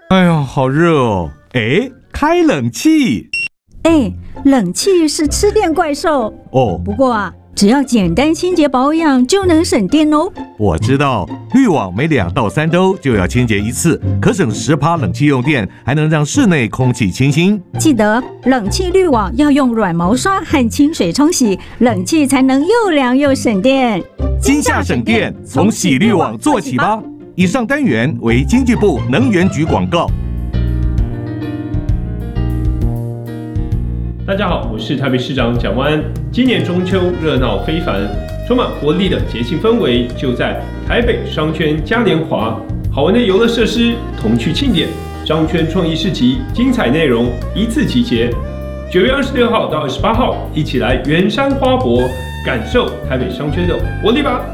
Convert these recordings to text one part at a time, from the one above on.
哎呀，好热哦！哎，开冷气。 冷气是吃电怪兽哦。 不过啊，只要简单清洁保养就能省电哦。 我知道，滤网每2到3周就要清洁一次，可省10%冷气用电，还能让室内空气清新。 记得冷气滤网要用软毛刷和清水冲洗，冷气才能又凉又省电。 今夏省电，从洗滤网做起吧。以上单元为经济部能源局广告。 大家好，我是台北市长蒋万安。今年中秋热闹非凡，充满活力的节庆氛围就在台北商圈嘉年华，好玩的游乐设施、童趣庆典、商圈创意市集，精彩内容一次集结。9月26号到28号，一起来圆山花博，感受台北商圈的活力吧。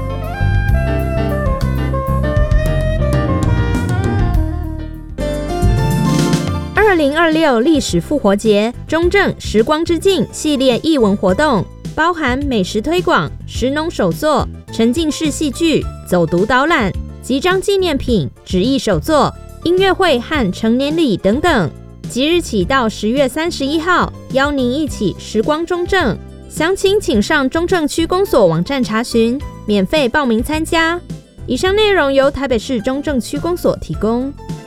2026历史复活节中正时光之境系列艺文活动，包含美食推广、食农手作、沉浸式戏剧、走读导览、集章纪念品、纸艺手作、音乐会和成年礼等等。即日起到10月31号，邀您一起时光中正。详情请上中正区公所网站查询，免费报名参加。以上内容由台北市中正区公所提供。